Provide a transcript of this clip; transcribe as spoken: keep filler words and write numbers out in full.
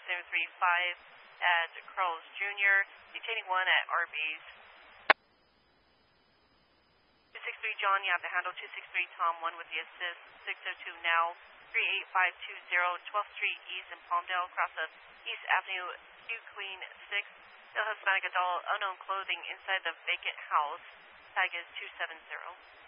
seven three five at Carl's Junior Detaining one at Arby's. two six three John, you have to handle two six three Tom, one with the assist. six oh two now, three eight five two zero, twelfth Street East in Palmdale, across of East Avenue, Q Queen six. Male Hispanic adult, unknown clothing inside the vacant house. Tag is two seven zero.